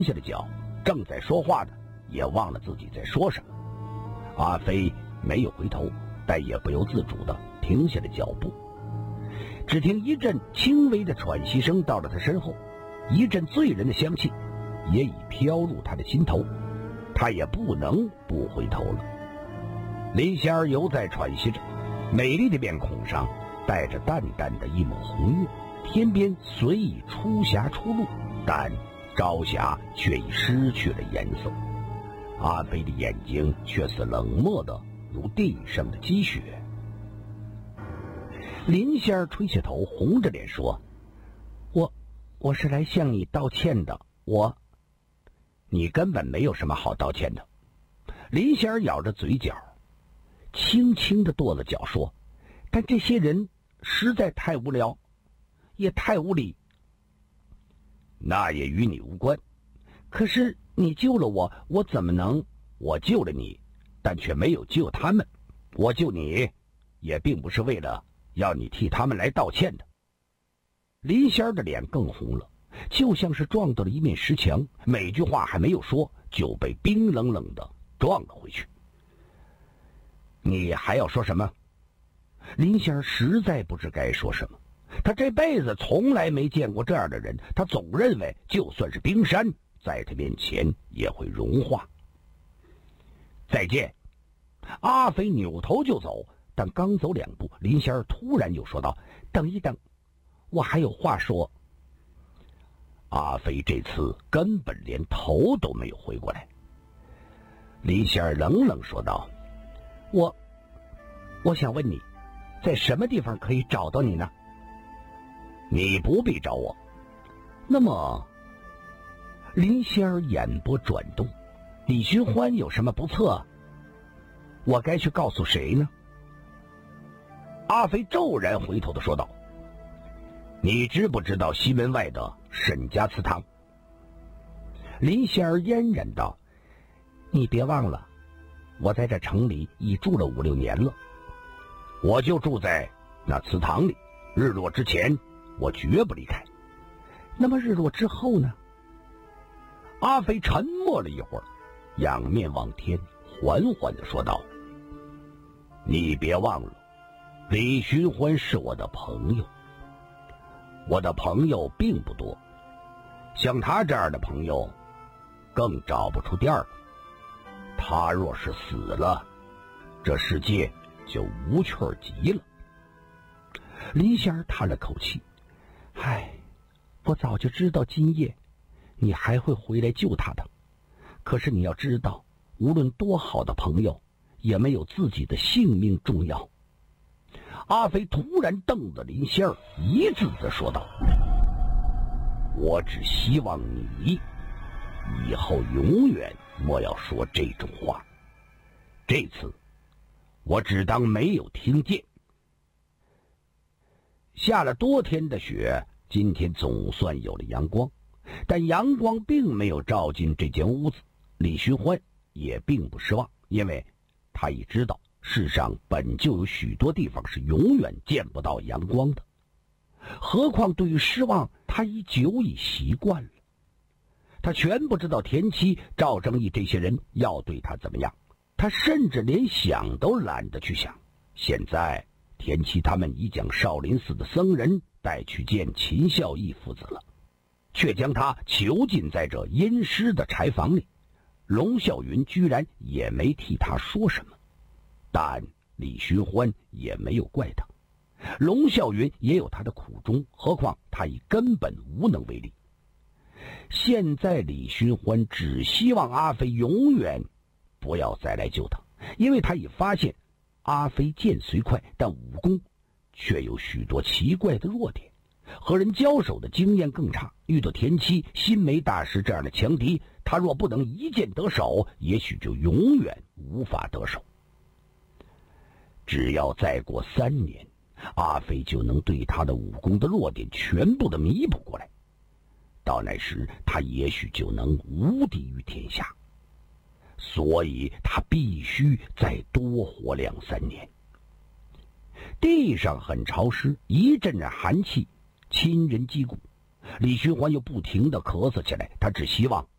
下了脚，正在说话呢，也忘了自己在说什么。阿飞没有回头，但也不由自主地停下了脚步。只听一阵轻微的喘息声到了他身后，一阵醉人的香气也已飘入他的心头，他也不能不回头了。林仙儿犹在喘息着，美丽的面孔上带着淡淡的一抹红晕，天边虽已出霞出露，但朝霞却已失去了颜色。阿飞的眼睛却是冷漠的如地上的积雪。林仙儿垂下头，红着脸说：我是来向你道歉的。你根本没有什么好道歉的。林仙儿咬着嘴角，轻轻地跺了脚说：但这些人实在太无聊，也太无理。那也与你无关。可是你救了我，我怎么能？我救了你，但却没有救他们。我救你，也并不是为了要你替他们来道歉的。林仙儿的脸更红了，就像是撞到了一面石墙，每句话还没有说，就被冰冷冷的撞了回去。你还要说什么？林仙儿实在不知该说什么。他这辈子从来没见过这样的人，他总认为就算是冰山在他面前也会融化。再见。阿飞扭头就走，但刚走2步，林仙儿突然又说道：等一等，我还有话说。阿飞这次根本连头都没有回过来。林仙儿冷冷说道：我想问你，在什么地方可以找到你呢？你不必找我。那么，林仙儿眼波转动，李寻欢有什么不测？我该去告诉谁呢？阿飞骤然回头地说道：你知不知道西门外的沈家祠堂？林仙儿嫣然道：你别忘了，我在这城里已住了5、6年了。我就住在那祠堂里，日落之前我绝不离开。那么日落之后呢？阿飞沉默了一会儿，仰面望天，缓缓地说道：你别忘了，李寻欢是我的朋友。我的朋友并不多，像他这样的朋友更找不出第二个。他若是死了，这世界就无趣极了。林仙儿叹了口气：唉，我早就知道今夜你还会回来救他的。可是你要知道，无论多好的朋友，也没有自己的性命重要。阿飞突然瞪着林仙儿，一字地说道：我只希望你以后永远莫要说这种话。这次我只当没有听见。下了多天的雪，今天总算有了阳光，但阳光并没有照进这间屋子。李寻欢也并不失望，因为他已知道世上本就有许多地方是永远见不到阳光的，何况对于失望，他已久已习惯了。他全不知道田七、赵正义这些人要对他怎么样，他甚至连想都懒得去想。现在田七他们已将少林寺的僧人带去见秦孝义父子了，却将他囚禁在这阴湿的柴房里。龙啸云居然也没替他说什么，但李寻欢也没有怪他。龙啸云也有他的苦衷，何况他已根本无能为力。现在李寻欢只希望阿飞永远不要再来救他，因为他已发现阿飞剑虽快，但武功却有许多奇怪的弱点，和人交手的经验更差。遇到田七、新梅大师这样的强敌，他若不能一剑得手，也许就永远无法得手。只要再过3年，阿飞就能对他的武功的弱点全部的弥补过来，到那时他也许就能无敌于天下。所以他必须再多活2、3年。地上很潮湿，一阵阵寒气侵人肌骨，李寻欢又不停地咳嗽起来。他只希望